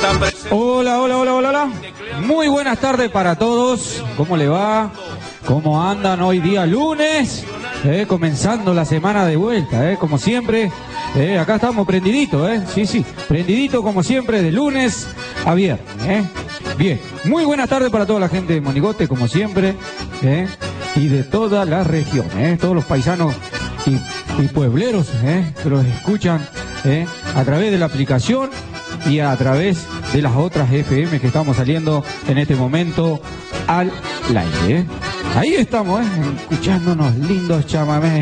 Hola, hola, hola, hola, hola. Muy buenas tardes para todos. ¿Cómo le va? ¿Cómo andan hoy día lunes? Comenzando la semana de vuelta, como siempre. Acá estamos prendiditos, sí, prendidito como siempre de lunes a viernes, Bien, muy buenas tardes para toda la gente de Monigote, como siempre, y de toda la región, todos los paisanos y puebleros, que los escuchan, a través de la aplicación y a través de las otras FM que estamos saliendo en este momento al aire. Ahí estamos, escuchando unos lindos chamamés.